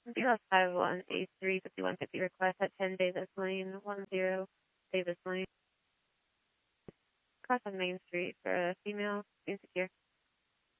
051835150 request at 10 Davis Lane, 10 Davis Lane. Cross on Main Street for a female, insecure.